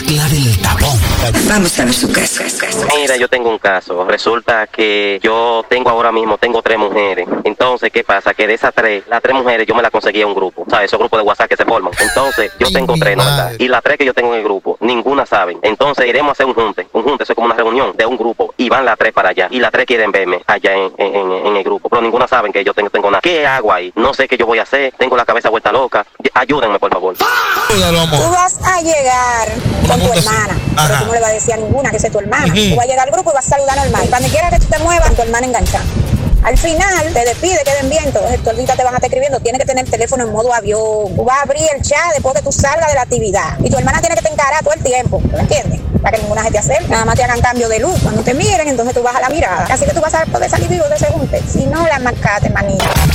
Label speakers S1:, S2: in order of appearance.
S1: La del tapón.
S2: Vamos a ver su caso.
S3: Mira, yo tengo un caso. Resulta que yo ahora mismo tengo 3 mujeres. Entonces, ¿qué pasa? Que de esas 3, las 3 mujeres yo me las conseguí a un grupo. ¿Sabes? Esos grupos de WhatsApp que se forman. Entonces, yo tengo 3, ¿no? ¿Verdad? Y las 3 que yo tengo en el grupo, ninguna saben. Entonces, iremos a hacer un junte. Un junte, eso es como una reunión de un grupo. Y van las 3 para allá. Y las 3 quieren verme allá en el grupo. Pero ninguna saben que yo tengo nada. ¿Qué hago ahí? No sé qué yo voy a hacer. Tengo la cabeza vuelta loca. Ayúdenme, por favor.
S4: Tú vas a llegar con tu hermana, pero tú no le vas a decir a ninguna que es tu hermana. Tú vas a llegar al grupo y vas a saludar normal. Cuando quieras que tú te muevas, tu hermana enganchada. Al final, te despide, queden bien, todos estos ahorita te van a estar escribiendo, tienes que tener el teléfono en modo avión. Tú vas a abrir el chat después que tú salgas de la actividad. Y tu hermana tiene que te encarar todo el tiempo, ¿me entiendes? Para que ninguna se te acerque, nada más te hagan cambio de luz. Cuando te miren, entonces tú vas a la mirada. Así que tú vas a poder salir vivo de ese junte. Si no, la marcate, manita.